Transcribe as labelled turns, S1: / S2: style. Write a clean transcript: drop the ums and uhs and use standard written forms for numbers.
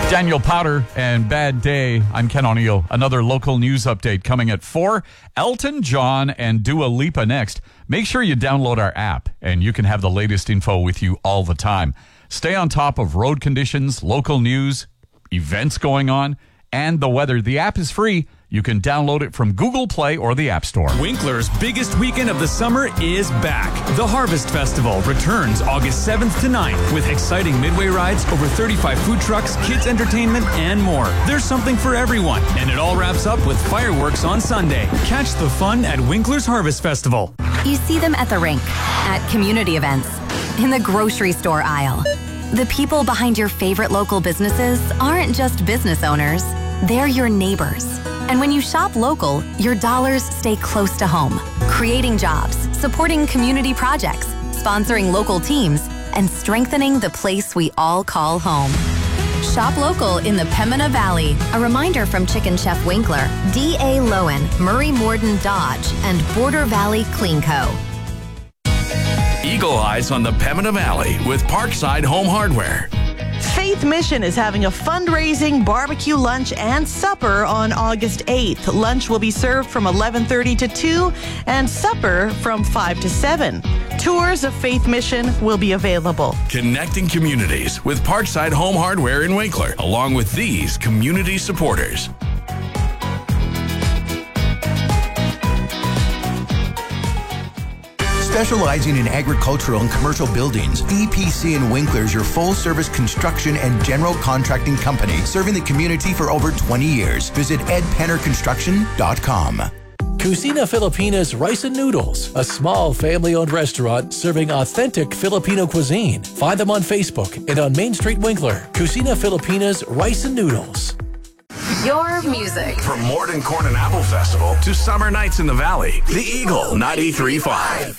S1: Daniel Powder and Bad Day. I'm Ken O'Neill. Another local news update coming at 4. Elton John and Dua Lipa next. Make sure you download our app and you can have the latest info with you all the time. Stay on top of road conditions, local news, events going on, and the weather. The app is free. You can download it from Google Play or the App Store.
S2: Winkler's biggest weekend of the summer is back. The Harvest Festival returns August 7th to 9th with exciting midway rides, over 35 food trucks, kids entertainment, and more. There's something for everyone, and it all wraps up with fireworks on Sunday. Catch the fun at Winkler's Harvest Festival.
S3: You see them at the rink, at community events, in the grocery store aisle. The people behind your favorite local businesses aren't just business owners, they're your neighbors. And when you shop local, your dollars stay close to home, creating jobs, supporting community projects, sponsoring local teams, and strengthening the place we all call home. Shop local in the Pembina Valley. A reminder from Chicken Chef Winkler, D.A. Lowen, Murray Morden Dodge, and Border Valley Clean Co.
S4: Eagle Eyes on the Pembina Valley with Parkside Home Hardware.
S5: Faith Mission is having a fundraising barbecue lunch and supper on August 8th. Lunch will be served from 11:30 to 2 and supper from 5 to 7. Tours of Faith Mission will be available.
S4: Connecting communities with Parkside Home Hardware in Winkler, along with these community supporters.
S6: Specializing in agricultural and commercial buildings, EPC in Winkler is your full-service construction and general contracting company serving the community for over 20 years. Visit edpennerconstruction.com.
S7: Cucina Filipina's Rice and Noodles, a small family-owned restaurant serving authentic Filipino cuisine. Find them on Facebook and on Main Street, Winkler. Cucina Filipina's Rice and Noodles.
S3: Your music.
S4: From Morden Corn and Apple Festival to summer nights in the Valley, the Eagle 93.5.